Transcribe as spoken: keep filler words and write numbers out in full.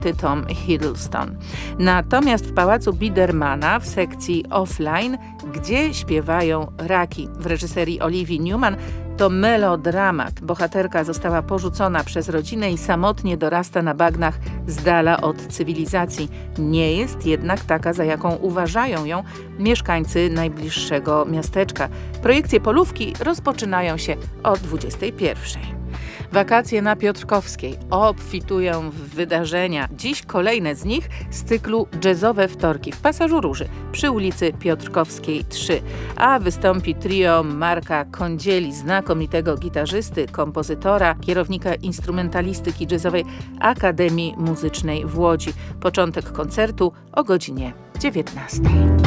operetty Tom Hiddleston. Natomiast w Pałacu Biedermana w sekcji Offline, gdzie śpiewają raki w reżyserii Olivii Newman, to melodramat. Bohaterka została porzucona przez rodzinę i samotnie dorasta na bagnach z dala od cywilizacji. Nie jest jednak taka, za jaką uważają ją mieszkańcy najbliższego miasteczka. Projekcje Polówki rozpoczynają się o dwudziestej pierwszej. Wakacje na Piotrkowskiej obfitują w wydarzenia. Dziś kolejne z nich z cyklu Jazzowe Wtorki w Pasażu Róży przy ulicy Piotrkowskiej trzy. A wystąpi trio Marka Kądzieli, znakomitego gitarzysty, kompozytora, kierownika instrumentalistyki jazzowej Akademii Muzycznej w Łodzi. Początek koncertu o godzinie dziewiętnastej.